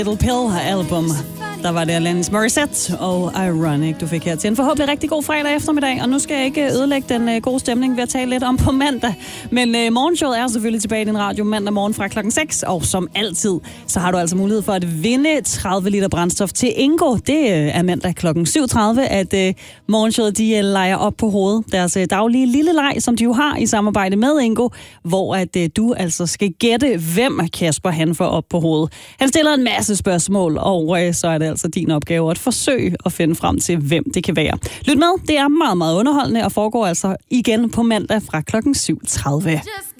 Little Pill album. Der var det Alanis Morissette og Ironic, du fik her til en forhåbentlig rigtig god fredag eftermiddag. Og nu skal jeg ikke ødelægge den gode stemning ved at tale lidt om på mandag. Men morgenshowet er selvfølgelig tilbage i din radio mandag morgen fra klokken 6. Og som altid, så har du altså mulighed for at vinde 30 liter brændstof til Ingo. Det er mandag klokken 7.30, at morgenshowet de leger op på hovedet. Deres daglige lille leg, som de jo har i samarbejde med Ingo, hvor at du altså skal gætte, hvem Kasper han får op på hovedet. Han stiller en masse spørgsmål, og så er det altså din opgave at forsøge at finde frem til, hvem det kan være. Lyt med, det er meget, meget underholdende og foregår altså igen på mandag fra klokken 7.30.